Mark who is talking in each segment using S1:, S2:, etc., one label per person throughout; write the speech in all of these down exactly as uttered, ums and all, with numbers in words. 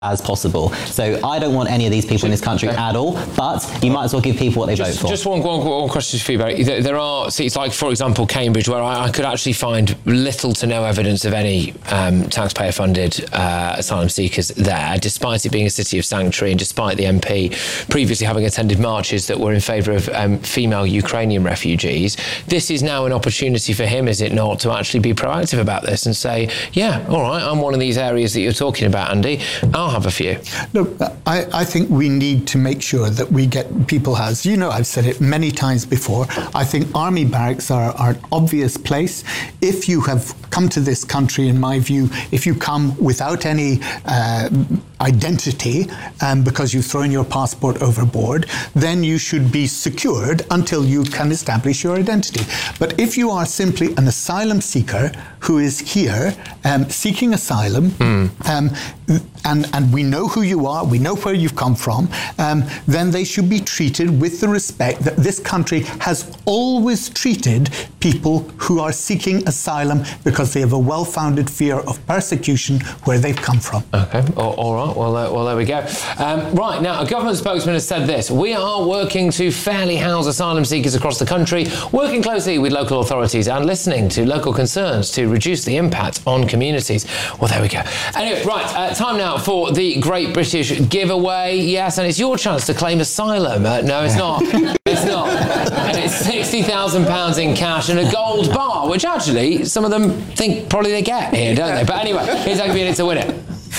S1: as possible. So I don't want any of these people in this country
S2: okay.
S1: at all, but you might as well give people what they
S2: just,
S1: vote for.
S2: Just one, one, one question for you, Barry. There, there are seats like, for example, Cambridge, where I, I could actually find little to no evidence of any um, taxpayer-funded uh, asylum seekers there, despite it being a city of sanctuary and despite the M P previously having attended marches that were in favour of um, female Ukrainian refugees. This is now an opportunity for him, is it not, to actually be proactive about this and say, yeah, all right, I'm one of these areas that you're talking about, Andy. I'll have a few.
S3: Look, I, I think we need to make sure that we get people housed. You know, I've said it many times before. I think army barracks are, are an obvious place. If you have come to this country, in my view, if you come without any uh, identity um, because you've thrown your passport overboard, then you should be secured until you can establish your identity. But if you are simply an asylum seeker who is here um, seeking asylum, mm. um, and, and we know who you are, we know where you've come from, um, then they should be treated with the respect that this country has always treated people who are seeking asylum because they have a well-founded fear of persecution where they've come from.
S2: Okay, all, all right, well, uh, well, there we go. Um, right, now, a government spokesman has said this: we are working to fairly house asylum seekers across the country, working closely with local authorities and listening to local concerns to reduce the impact on communities. Well, there we go. Anyway, right, uh, time now for the Great British Giveaway. Yes, and it's your chance to claim asylum. Uh, no, it's not. It's not. And it's sixty thousand pounds in cash and a gold bar, which actually some of them think probably they get here, don't they? But anyway, here's how you need to win it.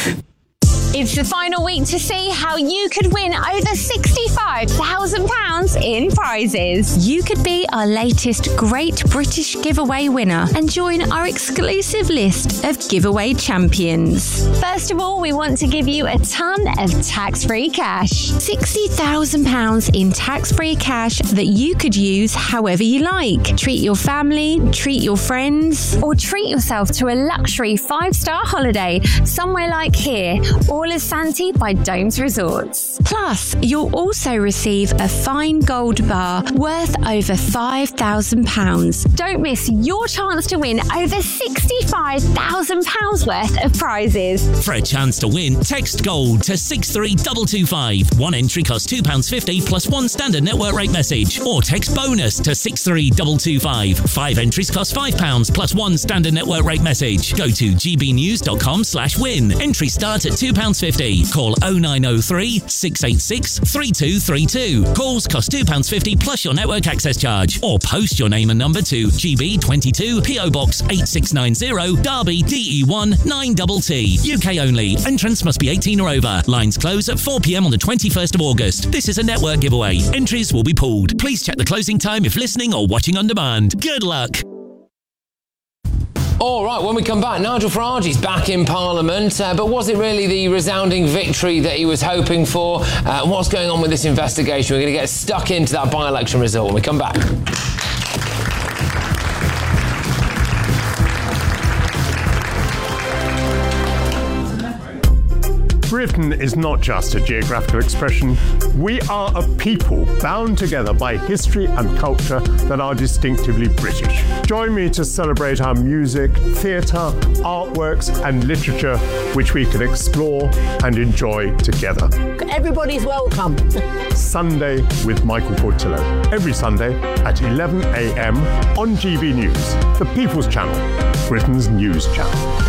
S4: It's the final week to see how you could win over sixty-five thousand pounds in prizes.
S5: You could be our latest Great British Giveaway winner and join our exclusive list of giveaway champions.
S4: First of all, we want to give you a ton of tax-free cash.
S5: sixty thousand pounds in tax-free cash that you could use however you like. Treat your family, treat your friends,
S4: or treat yourself to a luxury five-star holiday somewhere like here, All is Santi by Domes Resorts.
S5: Plus, you'll also receive a fine gold bar worth over five thousand pounds.
S4: Don't miss your chance to win over sixty-five thousand pounds worth of prizes.
S6: For a chance to win, text GOLD to six three two two five. One entry costs two pounds fifty plus one standard network rate message. Or text BONUS to six three two two five. Five entries cost five pounds plus one standard network rate message. Go to gbnews.com slash win. Entry start at two pounds fifty. Call oh nine oh three, six eight six, three two three two. Calls cost two pounds fifty plus your network access charge. Or post your name and number to G B twenty-two, P O Box eight six nine zero, Derby, D E one nine T T. U K only. Entrance must be eighteen or over. Lines close at four p m on the twenty-first of August. This is a network giveaway. Entries will be pooled. Please check the closing time if listening or watching on demand. Good luck.
S2: All right, when we come back, Nigel Farage's back in Parliament, uh, but was it really the resounding victory that he was hoping for? Uh, what's going on with this investigation? We're going to get stuck into that by-election result when we come back.
S7: Britain is not just a geographical expression. We are a people bound together by history and culture that are distinctively British. Join me to celebrate our music, theatre, artworks and literature, which we can explore and enjoy together.
S8: Everybody's welcome.
S7: Sunday with Michael Portillo. Every Sunday at eleven a m on G B News, the People's Channel, Britain's news channel.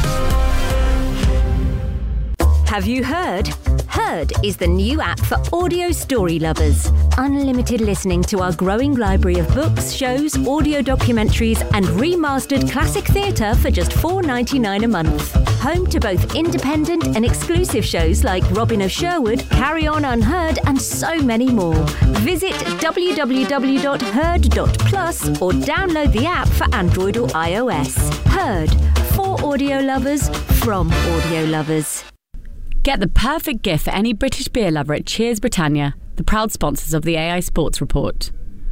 S9: Have you heard? Heard is the new app for audio story lovers. Unlimited listening to our growing library of books, shows, audio documentaries and remastered classic theatre for just four pounds ninety-nine a month. Home to both independent and exclusive shows like Robin of Sherwood, Carry On Unheard and so many more. Visit w w w dot heard dot plus or download the app for Android or iOS. Heard. For audio lovers, from audio lovers.
S10: Get the perfect gift for any British beer lover at Cheers Britannia, the proud sponsors of the A I Sports Report.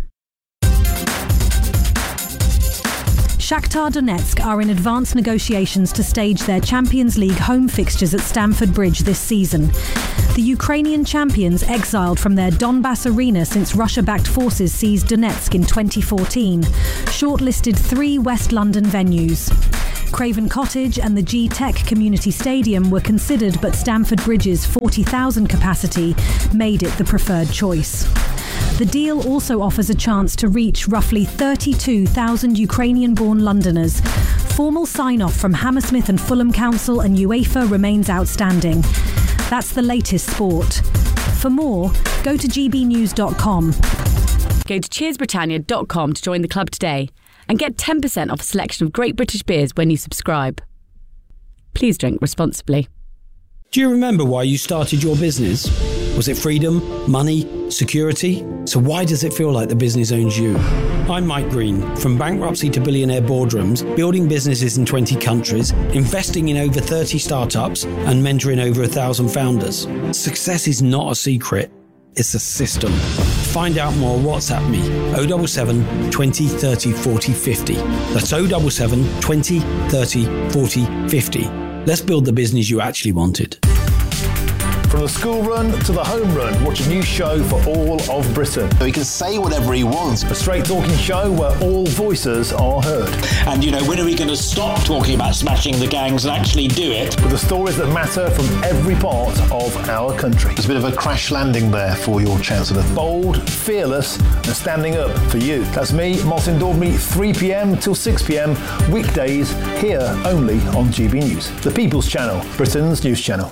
S11: Shakhtar Donetsk are in advanced negotiations to stage their Champions League home fixtures at Stamford Bridge this season. The Ukrainian champions, exiled from their Donbass arena since Russia-backed forces seized Donetsk in twenty fourteen, shortlisted three West London venues. Craven Cottage and the G-Tech Community Stadium were considered, but Stamford Bridge's forty thousand capacity made it the preferred choice. The deal also offers a chance to reach roughly thirty-two thousand Ukrainian-born Londoners. Formal sign-off from Hammersmith and Fulham Council and UEFA remains outstanding. That's the latest sport. For more, go to g b news dot com.
S10: Go to cheers britannia dot com to join the club today and get ten percent off a selection of great British beers when you subscribe. Please drink responsibly.
S12: Do you remember why you started your business? Was it freedom, money, security? So why does it feel like the business owns you? I'm Mike Green. From bankruptcy to billionaire boardrooms, building businesses in twenty countries, investing in over thirty startups, and mentoring over a thousand founders. Success is not a secret. It's a system. Find out more. WhatsApp me. oh seven seven, twenty, thirty, forty, fifty. That's oh seven seven, twenty, thirty, forty, fifty. Let's build the business you actually wanted.
S13: From the school run to the home run, watch a new show for all of Britain.
S14: So he can say whatever he wants.
S13: A straight talking show where all voices are heard.
S15: And, you know, when are we going to stop talking about smashing the gangs and actually do it?
S13: With the stories that matter from every part of our country.
S14: There's a bit of a crash landing there for your Chancellor.
S13: Bold, fearless, and standing up for you. That's me, Martin Daubney, three p.m. till six p.m. weekdays, here only on G B News. The People's Channel, Britain's news channel.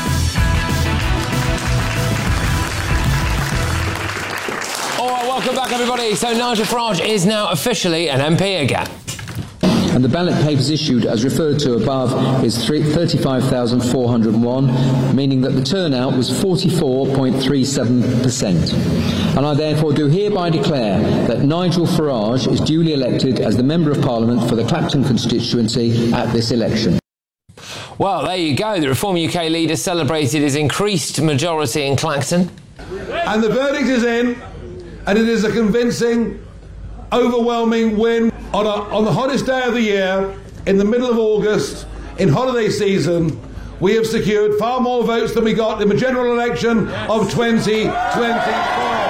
S2: Welcome back, everybody. So Nigel Farage is now officially an M P again.
S16: And the ballot papers issued, as referred to above, is thirty-five thousand four hundred one, meaning that the turnout was forty-four point three seven percent. And I therefore do hereby declare that Nigel Farage is duly elected as the Member of Parliament for the Clacton constituency at this election.
S2: Well, there you go. The Reform U K leader celebrated his increased majority in Clacton.
S17: And the verdict is in. And it is a convincing, overwhelming win on, a, on the hottest day of the year, in the middle of August, in holiday season. We have secured far more votes than we got in the general election of twenty twenty-four.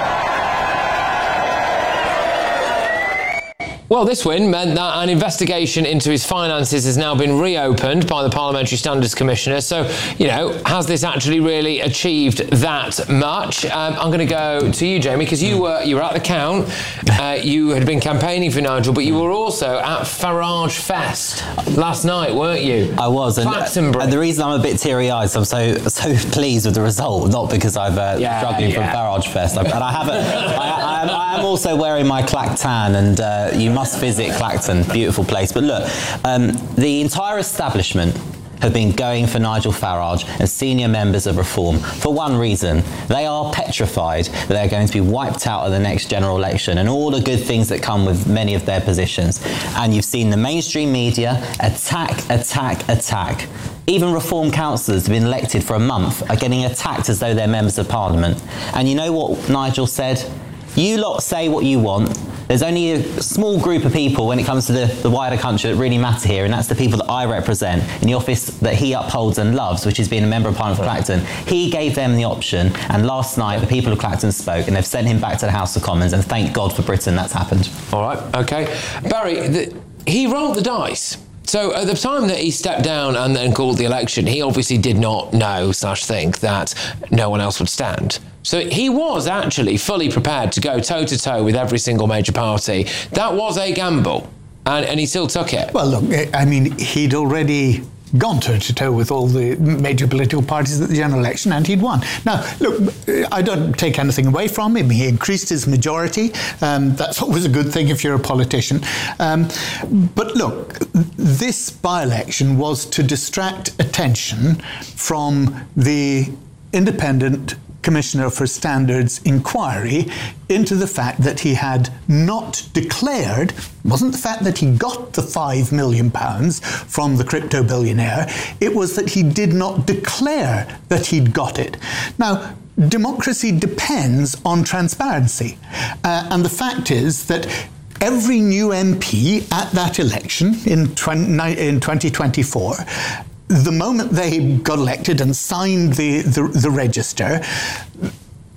S2: Well, this win meant that an investigation into his finances has now been reopened by the Parliamentary Standards Commissioner. So, you know, has this actually really achieved that much? Um, I'm going to go to you, Jamie, because you were you were at the count. Uh, you had been campaigning for Nigel, but you were also at Farage Fest last night, weren't you?
S1: I was, and, and the reason I'm a bit teary-eyed is I'm so so pleased with the result, not because I've uh,
S2: yeah,
S1: struggling
S2: yeah.
S1: from Farage Fest, and I haven't. I, I, I am also wearing my Clacton, and uh, you must visit Clacton, beautiful place. But look, um, the entire establishment have been going for Nigel Farage and senior members of Reform for one reason. They are petrified that they're going to be wiped out of the next general election and all the good things that come with many of their positions. And you've seen the mainstream media attack, attack, attack. Even Reform councillors have been elected for a month are getting attacked as though they're members of Parliament. And you know what Nigel said? You lot say what you want. There's only a small group of people when it comes to the, the wider country that really matter here, and that's the people that I represent in the office that he upholds and loves, which is being a member of Parliament for Clacton. He gave them the option, and last night the people of Clacton spoke, and they've sent him back to the House of Commons, and thank God for Britain that's happened.
S2: All right, OK. Barry, the, he rolled the dice. So at the time that he stepped down and then called the election, he obviously did not know slash think that no one else would stand. So he was actually fully prepared to go toe-to-toe with every single major party. That was a gamble, and, and he still took it.
S3: Well, look, I mean, he'd already gone toe-to-toe with all the major political parties at the general election, and he'd won. Now, look, I don't take anything away from him. He increased his majority. Um, that's always a good thing if you're a politician. Um, but look, this by-election was to distract attention from the independent Commissioner for Standards inquiry into the fact that he had not declared, it wasn't the fact that he got the five million pounds from the crypto billionaire, it was that he did not declare that he'd got it. Now, democracy depends on transparency. Uh, and the fact is that every new M P at that election in twenty twenty-four, the moment they got elected and signed the, the, the register,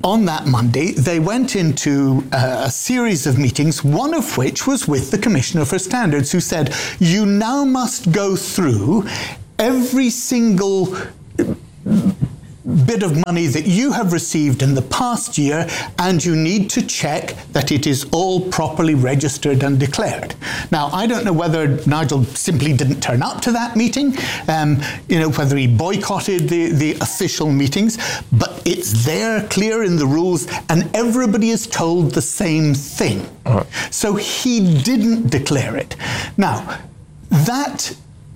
S3: on that Monday, they went into uh, a series of meetings, one of which was with the Commissioner for Standards, who said, you now must go through every single bit of money that you have received in the past year, and you need to check that it is all properly registered and declared. Now, I don't know whether Nigel simply didn't turn up to that meeting, um, you know, whether he boycotted the, the official meetings, but it's there, clear in the rules, and everybody is told the same thing. Right. So he didn't declare it. Now, that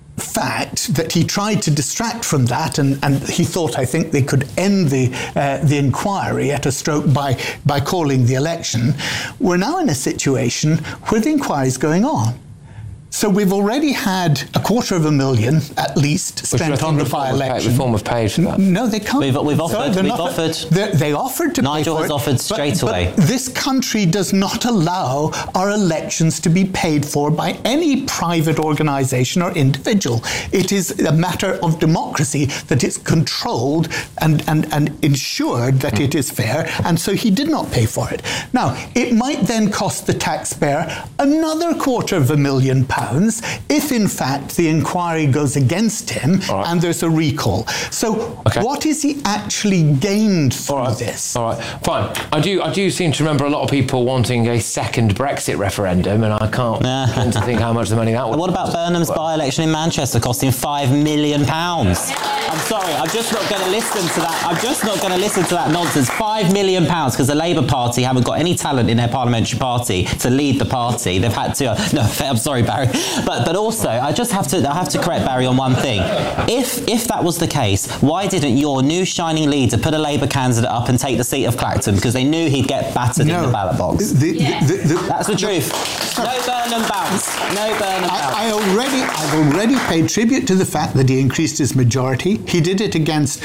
S3: fact that he tried to distract from that, and, and he thought, I think, they could end the uh, the inquiry at a stroke by by calling the election. We're now in a situation where the inquiry is going on. So we've already had a quarter of a million, at least, spent on the by-election.
S2: Reform of paid for that.
S3: No, they can't.
S1: We've, we've offered.
S3: Sorry,
S1: we've offered.
S3: They offered to
S1: Nigel
S3: pay for
S1: has
S3: it,
S1: offered straight
S3: but,
S1: away.
S3: But this country does not allow our elections to be paid for by any private organisation or individual. It is a matter of democracy that it's controlled and, and, and ensured that mm. it is fair, and so he did not pay for it. Now, it might then cost the taxpayer another quarter of a million pounds if If in fact the inquiry goes against him right. and there's a recall. So okay. what is he actually gained through
S2: All right.
S3: this?
S2: All right, fine. I do I do seem to remember a lot of people wanting a second Brexit referendum, and I can't begin to think how much the money that would.
S1: What about Burnham's by-election in Manchester costing five million pounds? I'm sorry, I'm just not going to listen to that. I'm just not going to listen to that nonsense. Five million pounds because the Labour Party haven't got any talent in their parliamentary party to lead the party. They've had to. Uh, no, I'm sorry, Barry, but but also I just have to I have to correct Barry on one thing. If if that was the case, why didn't your new shining leader put a Labour candidate up and take the seat of Clacton, because they knew he'd get battered no, in the ballot box?
S3: The,
S1: yeah.
S3: the, the, the,
S1: That's the truth. No Burnham bounce. No Burnham bounce.
S3: I, I already I've already paid tribute to the fact that he increased his majority. He did it against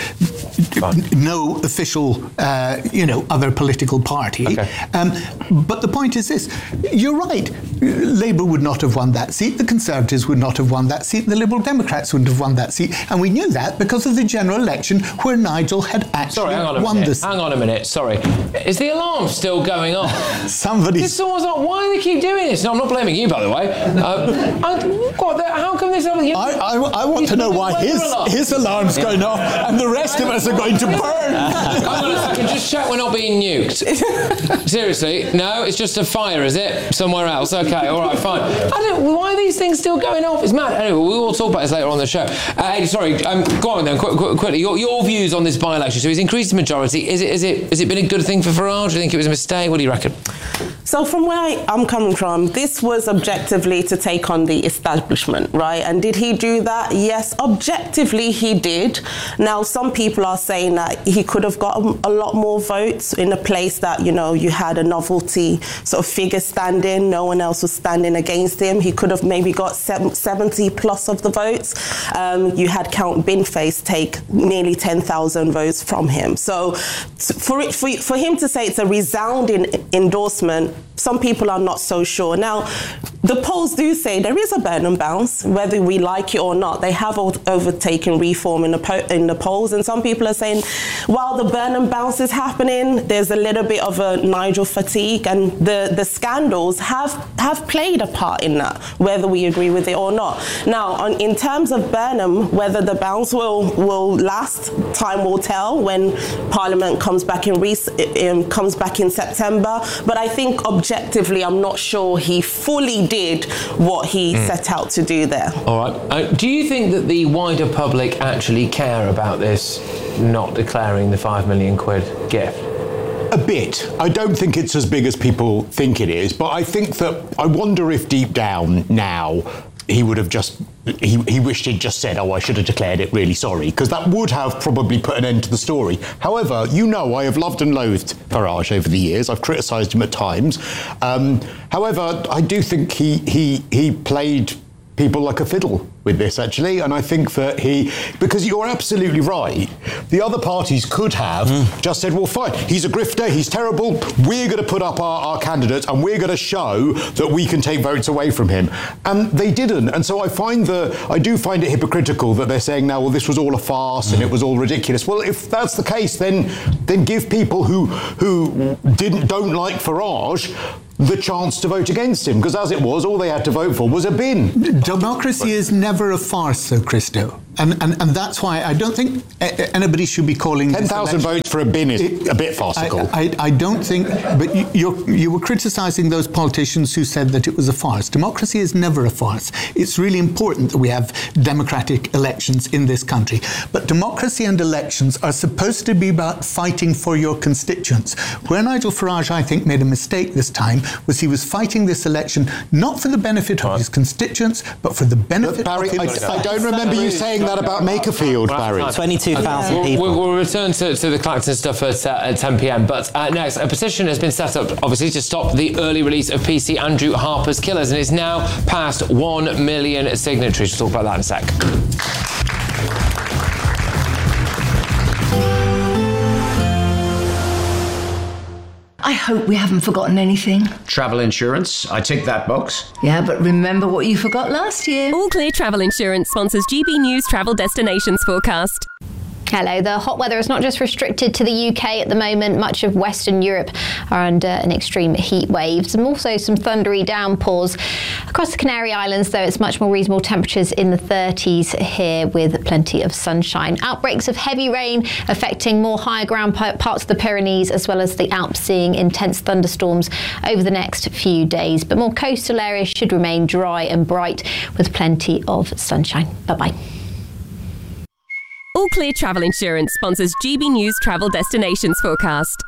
S3: no official, uh, you know, other political party. Okay. Um, but the point is this: you're right. Labour would not have won that seat. The Conservatives would not have won that seat. The Liberal Democrats wouldn't have won that seat. And we knew that because of the general election where Nigel had actually
S2: Sorry, hang on a
S3: won
S2: minute.
S3: this.
S2: Hang on a minute. Sorry. Is the alarm still going on?
S3: Somebody.
S2: It's almost like, why do they keep doing this? No, I'm not blaming you, by the way. Uh, I, what, how come this? You know,
S3: I, I, I want to know why his alarm. his alarm's yeah. going off and the rest of us are going to burn.
S2: Hang on a second. Just check we're not being nuked. Seriously? No, it's just a fire, is it? Somewhere else? Okay, all right, fine. I don't. Why are these things still going off? It's mad. Anyway, we will talk about this later on the show. Uh, Eddie, sorry. Um, go on then, qu- qu- quickly. Your, your views on this by-election. So he's increased the majority. Is it? Is it? Has it been a good thing for Farage? Do you think it was a mistake? What do you reckon?
S18: So from where I'm coming from, this was objectively to take on the establishment, right? And did he do that? Yes, objectively he did. Now, some people are saying that he could have got a lot more votes in a place that, you know, you had a novelty sort of figure standing, no one else was standing against him. He could have maybe got seventy plus of the votes. Um, you had Count Binface take nearly ten thousand votes from him. So for, it, for, for him to say it's a resounding endorsement, some people are not so sure. Now, the polls do say there is a Burnham bounce, whether we like it or not. They have overtaken Reform in the, po- in the polls, and some people are saying while the Burnham bounce is happening, there's a little bit of a Nigel fatigue, and the, the scandals have, have played a part in that, whether we agree with it or not. Now, on, in terms of Burnham, whether the bounce will, will last, time will tell when Parliament comes back in, re- um, comes back in September. But I think objectively, I'm not sure he fully did what he mm. set out to do there.
S2: All right. Uh, do you think that the wider public actually care about this not declaring the five million quid gift?
S19: A bit. I don't think it's as big as people think it is, but I think that, I wonder if deep down now he would have just, he, he wished he'd just said, oh, I should have declared it, really sorry, because that would have probably put an end to the story. However, you know I have loved and loathed Farage over the years. I've criticised him at times. Um, however, I do think he, he, he played people like a fiddle with this, actually. And I think that he, because you're absolutely right, the other parties could have mm. just said, well, fine, he's a grifter, he's terrible, we're going to put up our, our candidates and we're going to show that we can take votes away from him. And they didn't. And so I find the, I do find it hypocritical that they're saying now, well, this was all a farce mm. and it was all ridiculous. Well, if that's the case, then then give people who who didn't don't like Farage the chance to vote against him, because as it was, all they had to vote for was a bin.
S3: Democracy is never a farce, though, Christo. And, and and that's why I don't think anybody should be calling
S19: ten thousand votes for a bin is it, a bit farcical.
S3: I, I, I don't think, but you you're, you were criticising those politicians who said that it was a farce. Democracy is never a farce. It's really important that we have democratic elections in this country. But democracy and elections are supposed to be about fighting for your constituents. Where Nigel Farage, I think, made a mistake this time was he was fighting this election not for the benefit of his constituents, but for the benefit
S19: Barry,
S3: of
S19: I,
S3: his...
S19: I don't remember you saying that about Makerfield, Barry.
S1: twenty-two thousand
S2: okay.
S1: people.
S2: We'll, we'll return to, to the Clacton stuff at, uh, at ten p.m. But uh, next, a petition has been set up, obviously, to stop the early release of P C Andrew Harper's Killers, and it's now past one million signatories. We'll talk about that in a sec.
S20: I hope we haven't forgotten anything.
S21: Travel insurance, I tick that box.
S20: Yeah, but remember what you forgot last year.
S22: All Clear Travel Insurance sponsors G B News Travel Destinations Forecast.
S4: Hello. The hot weather is not just restricted to the U K at the moment. Much of Western Europe are under an extreme heat wave. And also some thundery downpours. Across the Canary Islands, though, it's much more reasonable temperatures in the thirties here with plenty of sunshine. Outbreaks of heavy rain affecting more higher ground parts of the Pyrenees as well as the Alps, seeing intense thunderstorms over the next few days. But more coastal areas should remain dry and bright with plenty of sunshine. Bye-bye.
S22: All Clear Travel Insurance sponsors G B News Travel Destinations Forecast.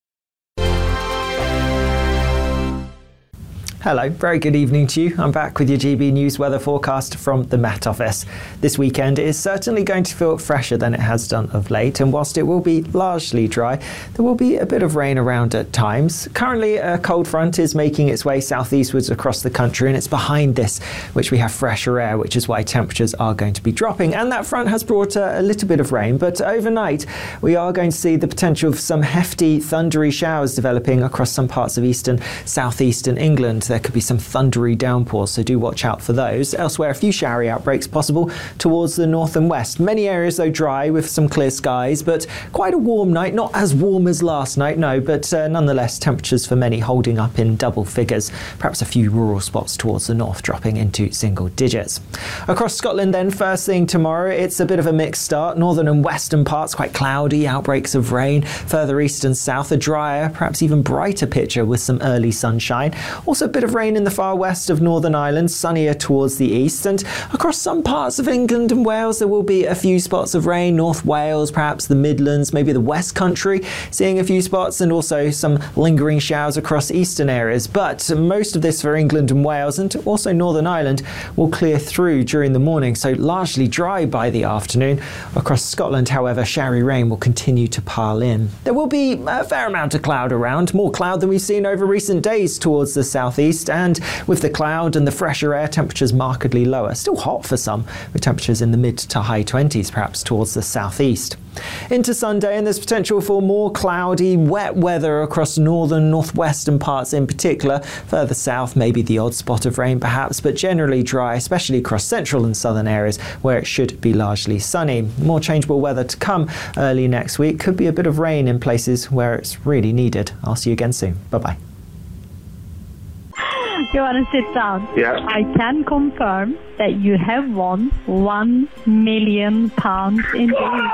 S23: Hello, very good evening to you. I'm back with your G B News weather forecast from the Met Office. This weekend is certainly going to feel fresher than it has done of late, and whilst it will be largely dry, there will be a bit of rain around at times. Currently, a cold front is making its way southeastwards across the country, and it's behind this which we have fresher air, which is why temperatures are going to be dropping. And that front has brought a, a little bit of rain, but overnight we are going to see the potential of some hefty, thundery showers developing across some parts of eastern, southeastern England. There could be some thundery downpours, so do watch out for those. Elsewhere, a few showery outbreaks possible towards the north and west. Many areas, though, dry with some clear skies, but quite a warm night. Not as warm as last night, no, but uh, nonetheless, temperatures for many holding up in double figures. Perhaps a few rural spots towards the north dropping into single digits. Across Scotland, then, first thing tomorrow, it's a bit of a mixed start. Northern and western parts quite cloudy, outbreaks of rain. Further east and south, a drier, perhaps even brighter picture with some early sunshine. Also a bit of rain in the far west of Northern Ireland, sunnier towards the east, and across some parts of England and Wales there will be a few spots of rain. North Wales, perhaps the Midlands, maybe the West Country, seeing a few spots, and also some lingering showers across eastern areas. But most of this for England and Wales and also Northern Ireland will clear through during the morning, so largely dry by the afternoon. Across Scotland, however, showery rain will continue to pile in. There will be a fair amount of cloud around, more cloud than we've seen over recent days towards the southeast, and with the cloud and the fresher air, temperatures markedly lower. Still hot for some, with temperatures in the mid to high twenties, perhaps towards the southeast. Into Sunday, and there's potential for more cloudy, wet weather across northern, northwestern parts in particular. Further south, maybe the odd spot of rain perhaps, but generally dry, especially across central and southern areas where it should be largely sunny. More changeable weather to come early next week. Could be a bit of rain in places where it's really needed. I'll see you again soon. Bye-bye.
S24: You want to sit down?
S25: Yeah.
S24: I can confirm that you have won one million pounds in the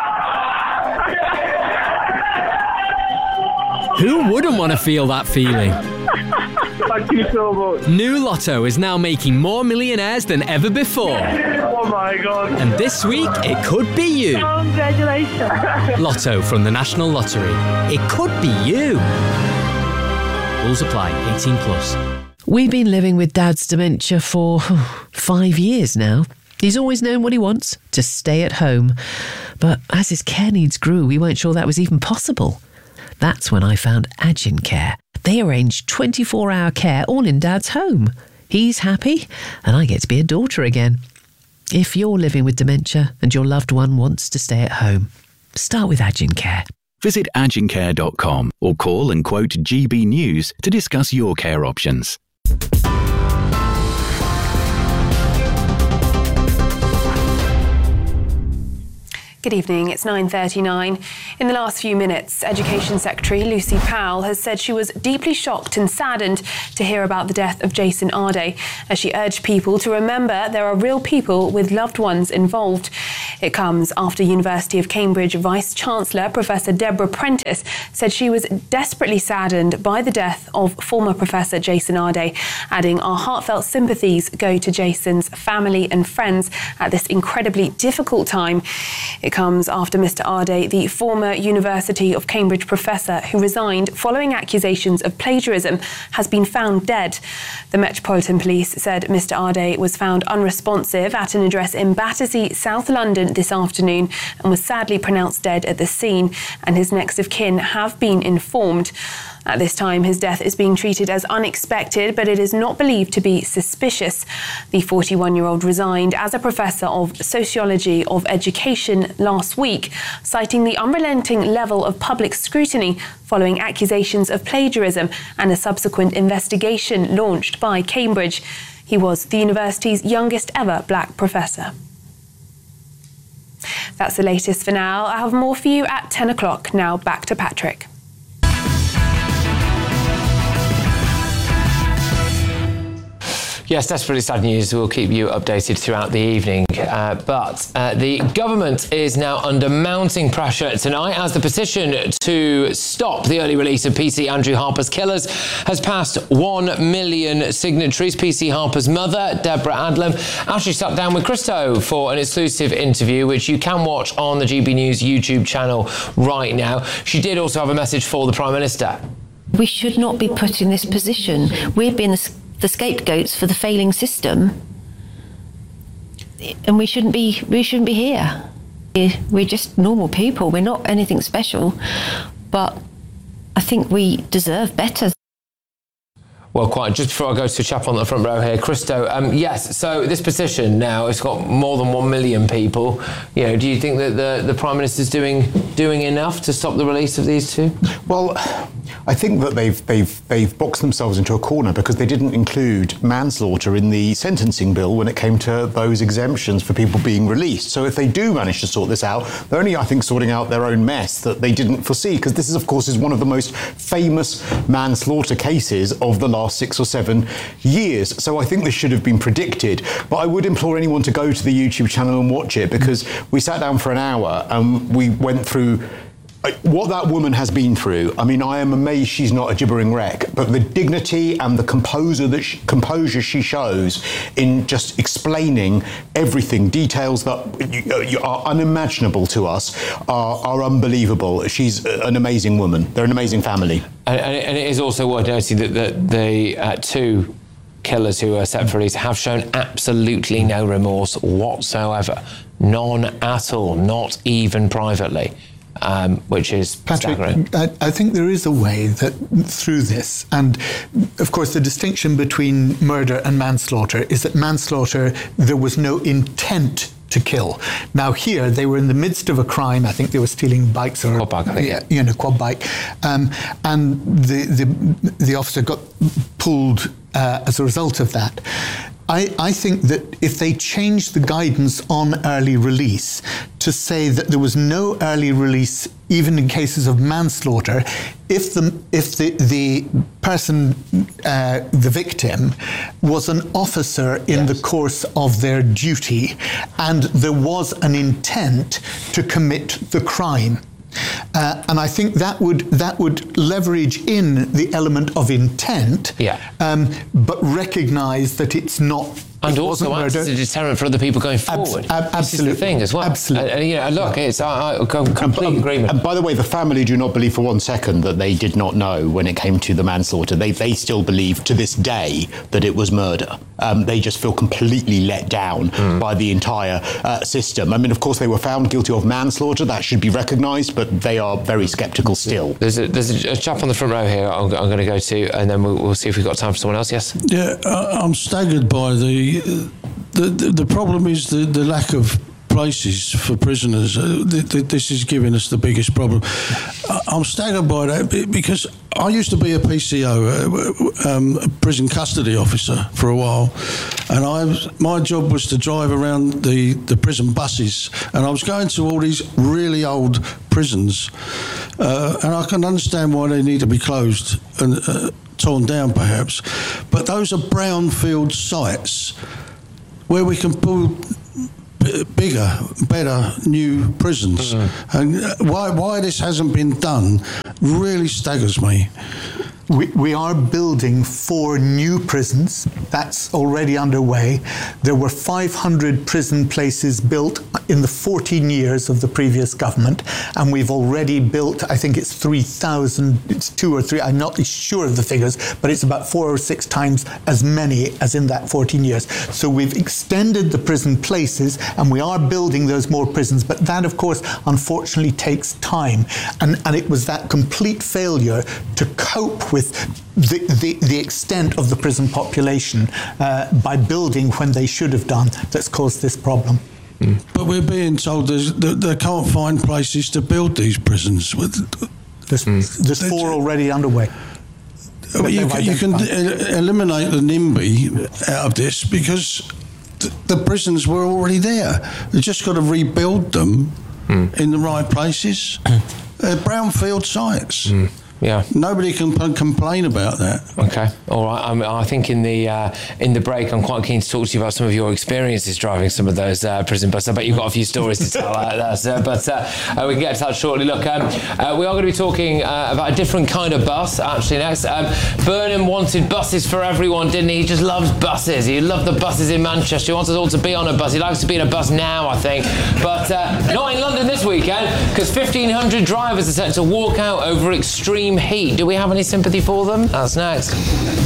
S26: Who wouldn't want to feel that feeling?
S25: Thank you so much.
S26: New Lotto is now making more millionaires than ever before.
S25: Oh my God.
S26: And this week, it could be you.
S24: Congratulations.
S26: Lotto from the National Lottery. It could be you. Rules apply. eighteen plus.
S27: We've been living with Dad's dementia for oh, five years now. He's always known what he wants, to stay at home. But as his care needs grew, we weren't sure that was even possible. That's when I found Agin Care. They arranged twenty-four hour care all in Dad's home. He's happy, and I get to be a daughter again. If you're living with dementia and your loved one wants to stay at home, start with Agincare.
S5: Visit agincare dot com or call and quote G B News to discuss your care options.
S6: Good evening, it's nine thirty-nine. In the last few minutes, Education Secretary Lucy Powell has said she was deeply shocked and saddened to hear about the death of Jason Ardey, as she urged people to remember there are real people with loved ones involved. It comes after University of Cambridge Vice-Chancellor Professor Deborah Prentice said she was desperately saddened by the death of former Professor Jason Ardey, adding, "Our heartfelt sympathies go to Jason's family and friends at this incredibly difficult time." It comes after Mister Ardey, the former University of Cambridge professor who resigned following accusations of plagiarism, has been found dead. The Metropolitan Police said Mister Ardey was found unresponsive at an address in Battersea, South London this afternoon and was sadly pronounced dead at the scene, and his next of kin have been informed. At this time, his death is being treated as unexpected, but it is not believed to be suspicious. The forty-one-year-old resigned as a professor of sociology of education last week, citing the unrelenting level of public scrutiny following accusations of plagiarism and a subsequent investigation launched by Cambridge. He was the university's youngest ever black professor. That's the latest for now. I have more for you at ten o'clock. Now back to Patrick.
S2: Yes, that's pretty sad news. We'll keep you updated throughout the evening. Uh, but uh, the government is now under mounting pressure tonight as the petition to stop the early release of P C Andrew Harper's killers has passed one million signatories. P C Harper's mother, Deborah Adlam, actually sat down with Christo for an exclusive interview, which you can watch on the G B News YouTube channel right now. She did also have a message for the Prime Minister.
S7: We should not be put in this position. We've been the scapegoats for the failing system, and we shouldn't be we shouldn't be here. We're just normal people. We're not anything special, but I think we deserve better.
S2: Well, quite. Just before I go to a chap on the front row here, Christo. Um, yes. So this petition now, it's got more than one million people. You know, do you think that the the Prime Minister's doing doing enough to stop the release of these two?
S19: Well, I think that they've they've they've boxed themselves into a corner because they didn't include manslaughter in the sentencing bill when it came to those exemptions for people being released. So if they do manage to sort this out, they're only, I think, sorting out their own mess that they didn't foresee, because this is, of course, is one of the most famous manslaughter cases of the last six or seven years. So I think this should have been predicted. But I would implore anyone to go to the YouTube channel and watch it, because we sat down for an hour and we went through what that woman has been through. I mean, I am amazed she's not a gibbering wreck, but the dignity and the composure that she, composure she shows in just explaining everything, details that you, are unimaginable to us, are, are unbelievable. She's an amazing woman. They're an amazing family.
S2: And, and it is also worth noting that the, the uh, two killers who are set for release have shown absolutely no remorse whatsoever. None at all, not even privately. Um, which is
S3: Patrick,
S2: staggering.
S3: I, I think there is a way that through this, and of course the distinction between murder and manslaughter is that manslaughter, there was no intent to kill. Now here, they were in the midst of a crime. I think they were stealing bikes or
S2: quad bike, I think.
S3: Yeah, you know, quad bike, um, and the, the the officer got pulled uh, as a result of that. I, I think that if they change the guidance on early release to say that there was no early release even in cases of manslaughter, if the if the the person, uh, the victim, was an officer in yes. the course of their duty and there was an intent to commit the crime. Uh, and I think that would that would leverage in the element of intent,
S2: yeah.
S3: um, but recognise that it's not
S2: And
S3: it
S2: also
S3: wasn't
S2: acts
S3: murder.
S2: as a deterrent for other people going
S3: Abs-
S2: forward.
S3: ab-
S2: This is the
S3: absolutely.
S2: thing as well.
S3: Absolutely.
S2: And, and, you know, look, it's I, I com- complete
S19: And-
S2: agreement.
S19: And by the way, the family do not believe for one second that they did not know when it came to the manslaughter. They they still believe to this day that it was murder. Um, they just feel completely let down mm. by the entire uh, system. I mean, of course, they were found guilty of manslaughter. That should be recognised, but they are very sceptical still.
S2: There's a, there's a, a chap on the front row here I'm, I'm going to go to, and then we'll, we'll see if we've got time for someone else. Yes?
S8: Yeah, uh, I'm staggered by the, the, the, the problem is the, the lack of places for prisoners. Uh, th- th- this is giving us the biggest problem. I- I'm staggered by that be- because I used to be a P C O, uh, um, a prison custody officer for a while, and I was, my job was to drive around the, the prison buses, and I was going to all these really old prisons, uh, and I can understand why they need to be closed and uh, torn down perhaps, but those are brownfield sites where we can build bigger, better new prisons. Mm-hmm. And why why this hasn't been done really staggers me.
S3: We, we are building four new prisons. That's already underway. There were five hundred prison places built in the fourteen years of the previous government, and we've already built, I think it's three thousand, it's two or three, I'm not sure of the figures, but it's about four or six times as many as in that fourteen years. So we've extended the prison places, and we are building those more prisons, but that, of course, unfortunately takes time. And, and it was that complete failure to cope with the, the, the extent of the prison population uh, by building when they should have done that's caused this problem.
S8: Mm. But we're being told that they can't find places to build these prisons.
S3: There's, mm. there's four already underway.
S8: Well, you, can, you can el- eliminate the NIMBY out of this because th- the prisons were already there. You've just got to rebuild them mm. in the right places. They're brownfield sites.
S2: Mm. Yeah.
S8: Nobody can p- complain about that.
S2: Okay. All right. I'm, I think in the uh, in the break, I'm quite keen to talk to you about some of your experiences driving some of those uh, prison buses. I bet you've got a few stories to tell like that, sir. But uh, uh, we can get to that shortly. Look, um, uh, we are going to be talking uh, about a different kind of bus, actually, next. Um, Burnham wanted buses for everyone, didn't he? He just loves buses. He loved the buses in Manchester. He wants us all to be on a bus. He likes to be in a bus now, I think. But uh, not in London this weekend, because fifteen hundred drivers are set to walk out over extreme heat. Do we have any sympathy for them? That's next.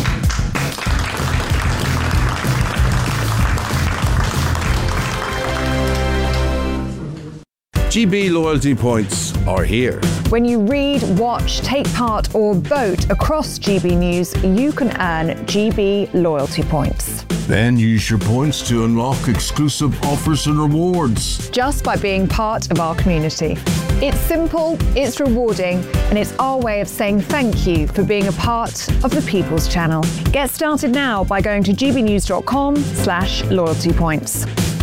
S9: G B loyalty points are here.
S10: When you read, watch, take part or vote across G B News, you can earn G B loyalty points.
S9: Then use your points to unlock exclusive offers and rewards.
S10: Just by being part of our community. It's simple, it's rewarding, and it's our way of saying thank you for being a part of the People's Channel. Get started now by going to gbnews.com slash loyalty points.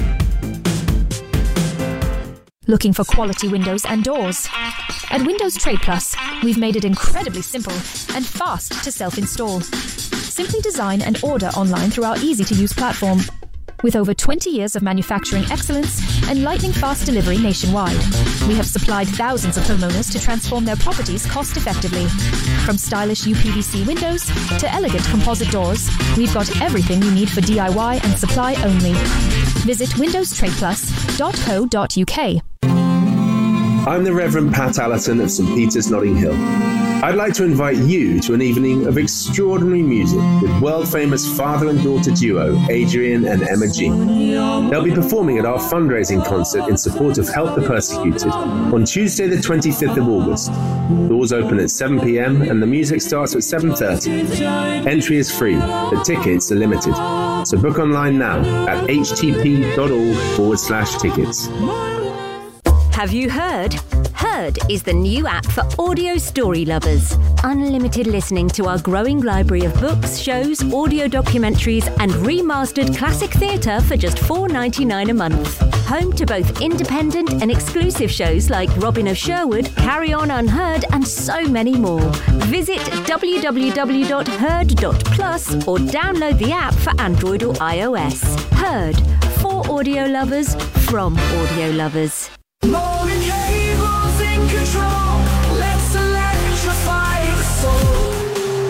S11: Looking for quality windows and doors? At Windows Trade Plus, we've made it incredibly simple and fast to self-install. Simply design and order online through our easy-to-use platform. With over twenty years of manufacturing excellence and lightning-fast delivery nationwide, we have supplied thousands of homeowners to transform their properties cost-effectively. From stylish U P V C windows to elegant composite doors, we've got everything you need for D I Y and supply only. Visit windows trade plus dot co dot U K.
S12: I'm the Reverend Pat Allerton of St Peter's, Notting Hill. I'd like to invite you to an evening of extraordinary music with world-famous father and daughter duo Adrian and Emma G. They'll be performing at our fundraising concert in support of Help the Persecuted on Tuesday the twenty-fifth of August. Doors open at seven p.m. and the music starts at seven thirty. Entry is free, but tickets are limited. So book online now at htp.org forward slash tickets.
S14: Have you heard? Heard is the new app for audio story lovers. Unlimited listening to our growing library of books, shows, audio documentaries, and remastered classic theatre for just four dollars ninety-nine a month. Home to both independent and exclusive shows like Robin of Sherwood, Carry On Unheard, and so many more. Visit w w w dot heard dot plus or download the app for Android or iOS. Heard, for audio lovers, from audio lovers.
S15: Moving cables in control. Let's electrify the soul.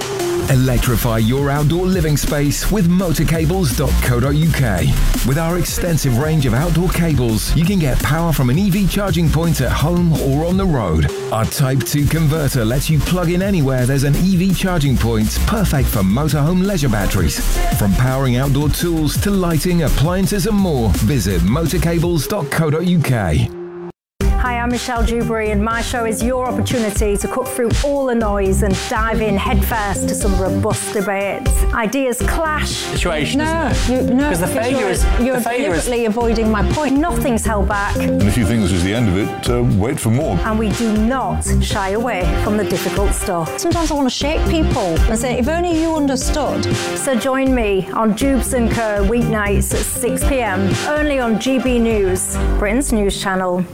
S1: Electrify your outdoor living space with motor cables dot co dot U K. With our extensive range of outdoor cables, you can get power from an E V charging point at home or on the road. Our Type two converter lets you plug in anywhere there's an E V charging point, perfect for motorhome leisure batteries. From powering outdoor tools to lighting, appliances and more, visit motor cables dot co dot U K.
S13: Hi, I'm Michelle Dewberry, and my show is your opportunity to cut through all the noise and dive in headfirst to some robust debates. Ideas clash.
S15: Situation,
S13: no,
S15: isn't it?
S13: You, no,
S15: Because the failure
S13: you're,
S15: is
S13: you're
S15: the failure
S13: deliberately
S15: is
S13: avoiding my point. Nothing's held back,
S16: And if you think this is the end of it, uh, wait for more.
S13: and we do not shy away from the difficult stuff. Sometimes I want to shake people and say, if only you understood. So join me on Jubes and Co weeknights at six p m only on G B News, Britain's news channel.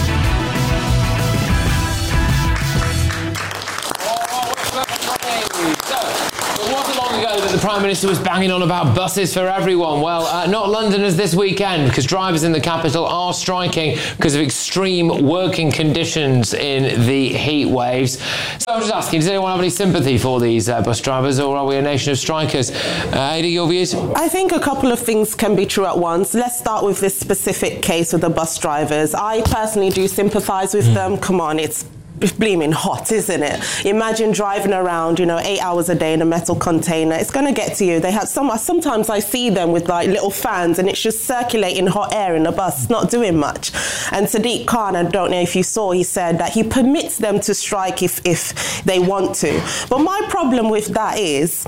S2: It wasn't long ago that the Prime Minister was banging on about buses for everyone. Well, uh, not Londoners this weekend, because drivers in the capital are striking because of extreme working conditions in the heat waves. So I'm just asking, does anyone have any sympathy for these uh, bus drivers, or are we a nation of strikers? Uh, Ada, your views?
S17: I think a couple of things can be true at once. Let's start with this specific case with the bus drivers. I personally do sympathise with mm. them. Come on, it's It's bleeming hot, isn't it? Imagine driving around, you know, eight hours a day in a metal container. It's going to get to you. They have some. Sometimes I see them with like little fans, and it's just circulating hot air in the bus. It's not doing much. And Sadiq Khan, I don't know if you saw, he said that he permits them to strike if if they want to. But my problem with that is,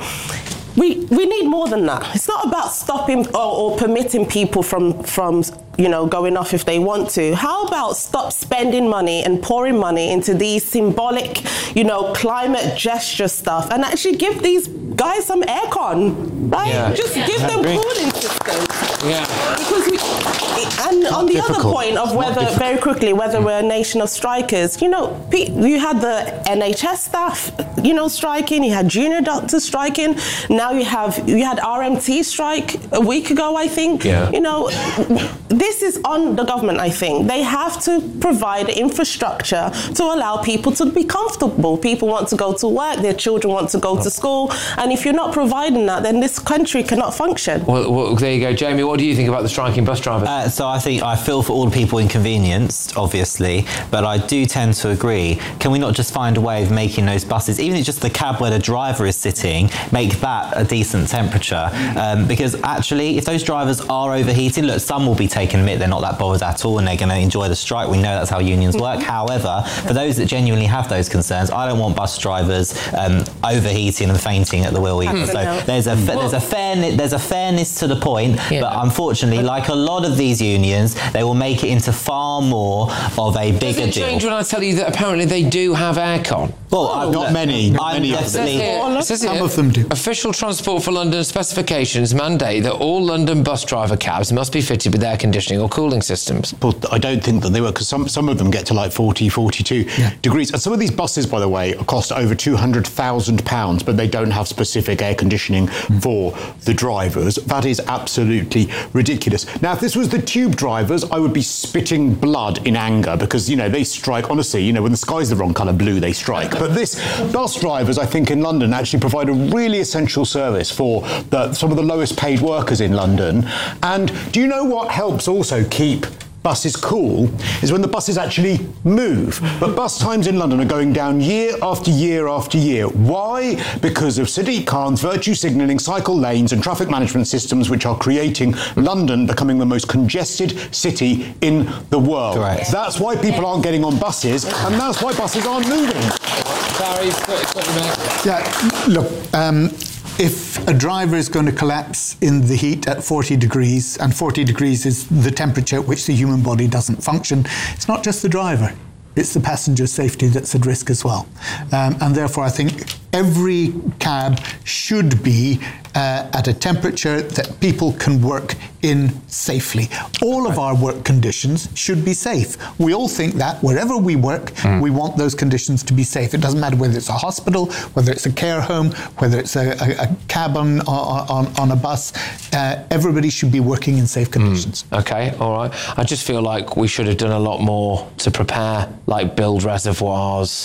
S17: we we need more than that. It's not about stopping or, or permitting people from from. you know, going off if they want to. How about stop spending money and pouring money into these symbolic, you know, climate gesture stuff, and actually give these guys some aircon, right?
S2: Yeah.
S17: Just give them cooling systems.
S2: Yeah.
S17: Because we, and on the
S2: difficult.
S17: other point of whether, very quickly, whether we're a nation of strikers, you know, you had the N H S staff, you know, striking, you had junior doctors striking, now you have, you had R M T strike a week ago, I think.
S2: Yeah.
S17: You know, this is on the government, I think. They have to provide infrastructure to allow people to be comfortable. People want to go to work, their children want to go to school, and if you're not providing that, then this country cannot function.
S2: Well, well there you go. Jamie, what do you think about the striking bus drivers?
S18: Uh, so I think I feel for all the people inconvenienced, obviously, but I do tend to agree. Can we not just find a way of making those buses, even if it's just the cab where the driver is sitting, make that a decent temperature? Um, because actually, if those drivers are overheating, look, some will be taken admit they're not that bothered at all and they're going to enjoy the strike. We know that's how unions work. However, for those that genuinely have those concerns, I don't want bus drivers um, overheating and fainting at the wheel either. So there's a there's a fairness there's a fairness to the point, yeah. But unfortunately, like a lot of these unions, they will make it into far more of a bigger
S2: Does it
S18: deal.
S2: change when I tell you that apparently they do have aircon?
S18: Well, oh,
S19: not many. Not
S18: I'm
S19: many
S18: definitely.
S2: Some of them do. Official Transport for London specifications mandate that all London bus driver cabs must be fitted with air conditioning or cooling systems.
S19: But I don't think that they were, because some, some of them get to like forty, forty-two yeah. degrees. And some of these buses, by the way, cost over two hundred thousand pounds, but they don't have specific air conditioning mm. for the drivers. That is absolutely ridiculous. Now, if this was the tube drivers, I would be spitting blood in anger because, you know, they strike, honestly, you know, when the sky's the wrong colour blue, they strike. But this bus drivers, I think, in London actually provide a really essential service for the, some of the lowest paid workers in London. And do you know what helps also keep buses cool is when the buses actually move. But bus times in London are going down year after year after year. Why? Because of Sadiq Khan's virtue signalling, cycle lanes and traffic management systems, which are creating London becoming the most congested city in the world.
S18: Correct.
S19: That's why people aren't getting on buses, and that's why buses aren't moving.
S2: Barry, thirty minutes.
S3: Yeah, look, um, if a driver is going to collapse in the heat at forty degrees, and forty degrees is the temperature at which the human body doesn't function, it's not just the driver, it's the passenger safety that's at risk as well. Um, and therefore, I think every cab should be uh, at a temperature that people can work in safely. All of our work conditions should be safe. We all think that wherever we work, mm. we want those conditions to be safe. It doesn't matter whether it's a hospital, whether it's a care home, whether it's a, a, a cab on, on, on a bus. Uh, everybody should be working in safe conditions.
S2: Mm. Okay, all right. I just feel like we should have done a lot more to prepare, like build reservoirs,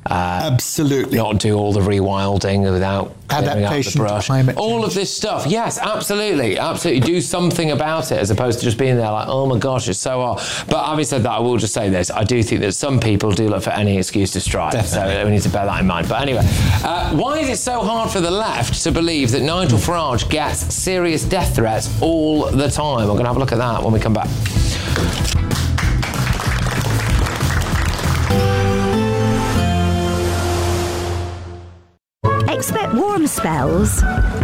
S2: Uh,
S3: Absolutely.
S2: Not do all the rewilding without clearing up the
S3: Adaptation to
S2: brush.
S3: climate
S2: All of this stuff. Yes, absolutely. Absolutely. Do something about it as opposed to just being there like, oh my gosh, it's so hot. But having said that, I will just say this. I do think that some people do look for any excuse to strike. Definitely. So we need to bear that in mind. But anyway, uh, why is it so hard for the left to believe that Nigel Farage gets serious death threats all the time? We're going to have a look at that when we come back.
S14: Expect warm spells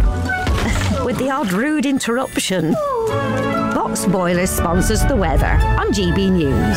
S14: with the odd rude interruption. Box Boilers sponsors the weather on G B News.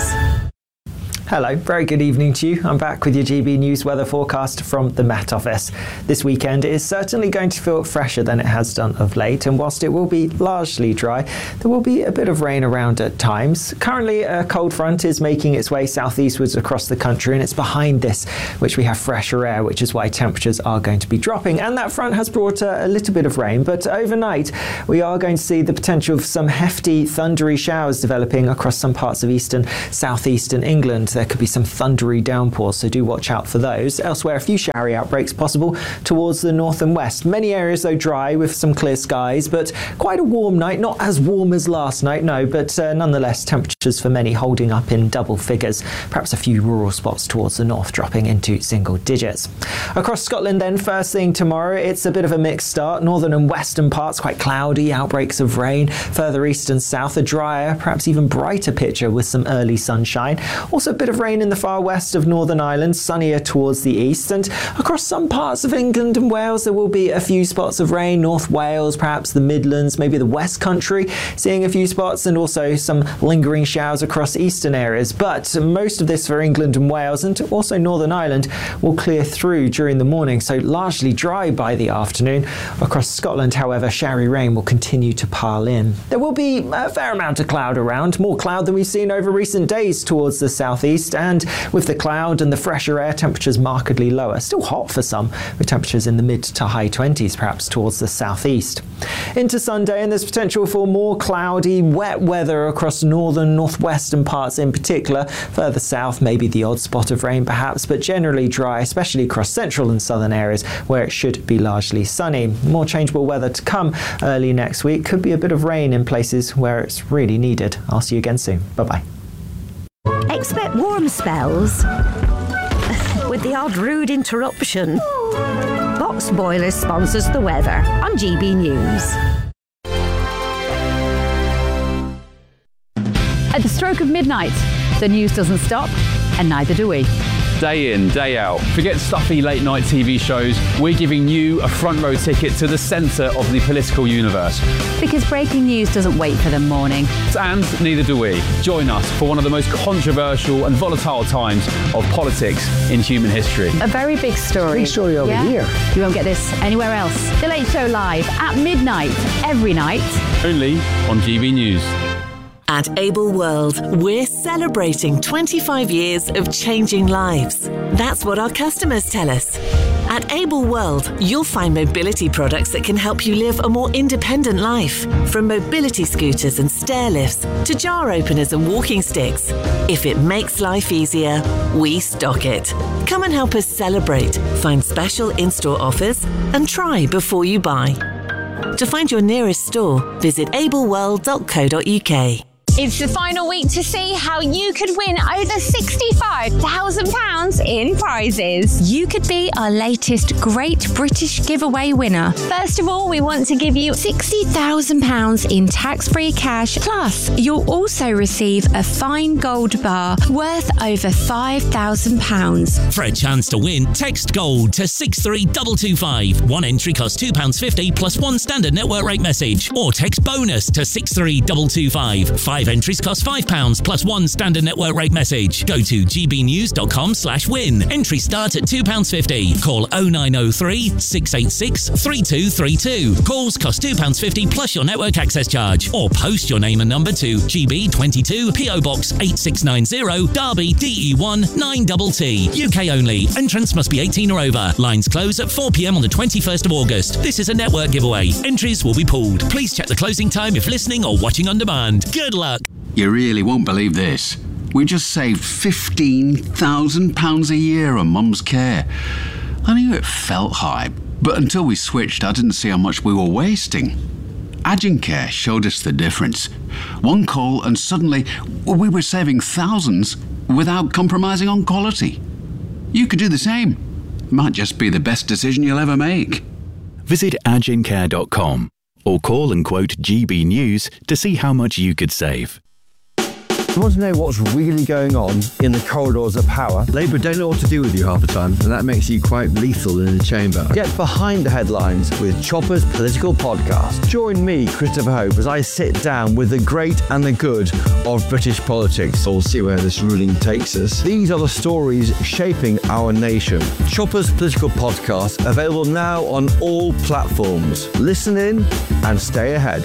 S4: Hello, very good evening to you. I'm back with your G B News weather forecast from the Met Office. This weekend is certainly going to feel fresher than it has done of late, and whilst it will be largely dry, there will be a bit of rain around at times. Currently, a cold front is making its way southeastwards across the country, and it's behind this which we have fresher air, which is why temperatures are going to be dropping. And that front has brought a, a little bit of rain, but overnight we are going to see the potential of some hefty, thundery showers developing across some parts of eastern, southeastern England. There could be some thundery downpours, so do watch out for those. Elsewhere, a few showery outbreaks possible towards the north and west. Many areas, though, dry with some clear skies, but quite a warm night. Not as warm as last night, no, but uh, nonetheless, temperatures for many holding up in double figures. Perhaps a few rural spots towards the north dropping into single digits. Across Scotland, then, first thing tomorrow, it's a bit of a mixed start. Northern and western parts quite cloudy, outbreaks of rain. Further east and south, a drier, perhaps even brighter picture with some early sunshine. Also, a bit of rain in the far west of Northern Ireland, sunnier towards the east, and across some parts of England and Wales there will be a few spots of rain. North Wales, perhaps the Midlands, maybe the West Country, seeing a few spots, and also some lingering showers across eastern areas. But most of this for England and Wales, and also Northern Ireland, will clear through during the morning, so largely dry by the afternoon. Across Scotland, however, showery rain will continue to pile in. There will be a fair amount of cloud around, more cloud than we've seen over recent days towards the southeast. And with the cloud and the fresher air, temperatures markedly lower. Still hot for some, with temperatures in the mid to high twenties, perhaps towards the southeast. Into Sunday, and there's potential for more cloudy, wet weather across northern, northwestern parts in particular. Further south, maybe the odd spot of rain perhaps, but generally dry, especially across central and southern areas where it should be largely sunny. More changeable weather to come early next week. Could be a bit of rain in places where it's really needed. I'll see you again soon. Bye-bye.
S14: Expect warm spells with the odd rude interruption. Box Boilers sponsors the weather on G B News.
S15: At the stroke of midnight, the news doesn't stop, and neither do we.
S20: Day in, day out. Forget stuffy late night T V shows. We're giving you a front row ticket to the centre of the political universe.
S15: Because breaking news doesn't wait for the morning.
S20: And neither do we. Join us for one of the most controversial and volatile times of politics in human history.
S15: A very big story.
S20: Big story over
S15: yeah?
S20: here.
S15: You won't get this anywhere else. The Late Show live at midnight every night.
S20: Only on G B News.
S21: At Able World, we're celebrating twenty-five years of changing lives. That's what our customers tell us. At Able World, you'll find mobility products that can help you live a more independent life. From mobility scooters and stair lifts to jar openers and walking sticks. If it makes life easier, we stock it. Come and help us celebrate, find special in-store offers, and try before you buy. To find your nearest store, visit able world dot co dot U K.
S22: It's the final week to see how you could win over sixty-five thousand pounds in prizes. You could be our latest Great British Giveaway winner. First of all, we want to give you sixty thousand pounds in tax-free cash. Plus, you'll also receive a fine gold bar worth over five thousand pounds.
S23: For a chance to win, text GOLD to six three two two five. One entry costs two pounds fifty plus one standard network rate message. Or text BONUS to six three two two five. Five entries cost five pounds plus one standard network rate message. Go to g b news dot com slash win. Entries start at two pounds fifty. Call oh nine oh three, six eight six, three two three two. Calls cost two pounds fifty plus your network access charge. Or post your name and number to G B twenty-two, P O Box eight six nine zero, Derby, D E one nine T T. U K only. Entrance must be eighteen or over. Lines close at four p m on the twenty-first of August. This is a network giveaway. Entries will be pulled. Please check the closing time if listening or watching on demand. Good luck.
S25: You really won't believe this.
S5: we just saved fifteen thousand pounds a year on Mum's care. I knew it felt high, but until we switched, I didn't see how much we were wasting. Agencare showed us the difference. One call and suddenly we were saving thousands without compromising on quality. You could do the same. Might just be the best decision you'll ever make.
S6: Visit agencare dot com or call and quote G B News to see how much you could save.
S7: You want to know what's really going on in the corridors of power? Labour don't know what to do with you half the time, and that makes you quite lethal in the chamber. Get behind the headlines with Chopper's Political Podcast. Join me, Christopher Hope, as I sit down with the great and the good of British politics. We'll see where this ruling takes us. These are the stories shaping our nation. Chopper's Political Podcast, available now on all platforms. Listen in and stay ahead.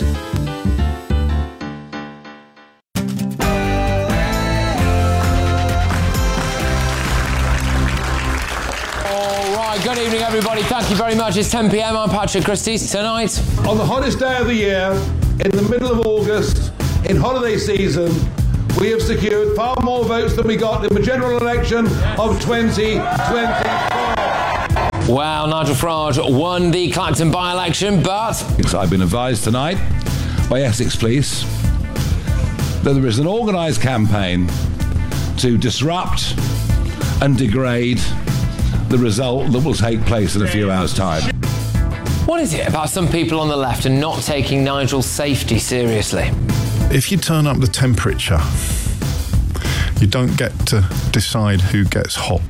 S2: Good evening, everybody. Thank you very much. It's ten p m. I'm Patrick Christys. Tonight,
S24: on the hottest day of the year, in the middle of August, in holiday season, we have secured far more votes than we got in the general election of twenty twenty-four.
S2: Well, Nigel Farage won the Clacton by-election, but
S25: I've been advised tonight by Essex Police that there is an organised campaign to disrupt and degrade the result that will take place in a few hours' time.
S2: What is it about some people on the left and not taking Nigel's safety seriously?
S26: If you turn up the temperature, you don't get to decide who gets hot.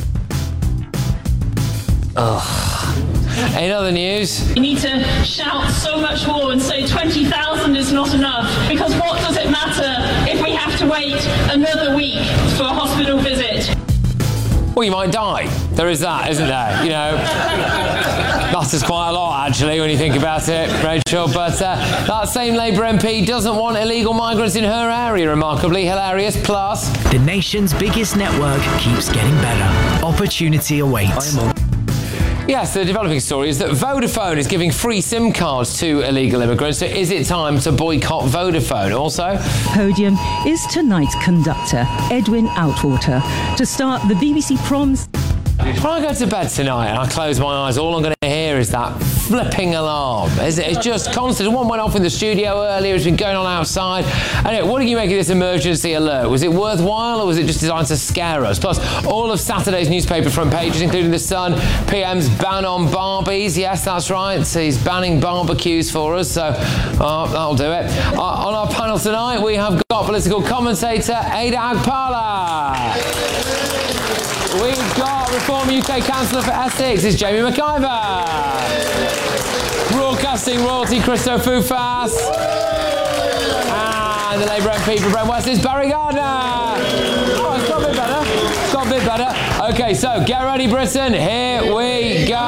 S2: Ugh. In other news,
S27: you need to shout so much more and say twenty thousand is not enough, because what does it matter if we have to wait another week for a hospital visit?
S2: Well, you might die. There is that, isn't there? You know, matters quite a lot, actually, when you think about it, Rachel. But uh, that same Labour M P doesn't want illegal migrants in her area. Remarkably hilarious. Plus,
S28: the nation's biggest network keeps getting better. Opportunity awaits.
S2: Yes, the developing story is that Vodafone is giving free SIM cards to illegal immigrants. So is it time to boycott Vodafone? Also,
S29: Podium is tonight's conductor, Edwin Outwater, to start the B B C Proms.
S2: When I go to bed tonight and I close my eyes, all I'm going to hear is that flipping alarm. Is it? It's just constant. One went off in the studio earlier. It's been going on outside. Anyway, what do you make of this emergency alert? Was it worthwhile, or was it just designed to scare us? Plus, all of Saturday's newspaper front pages, including The Sun, P M's ban on Barbies. Yes, that's right. He's banning barbecues for us, so uh, that'll do it. Uh, on our panel tonight, we have got political commentator Ada Agpala. We've got Reform U K Councillor for Essex, it's Jamie McIver. Broadcasting royalty, Christo Foufas. And the Labour M P for Brent West is Barry Gardner. Oh, it's got a bit better. It's got a bit better. OK, so get ready, Britain. Here we go.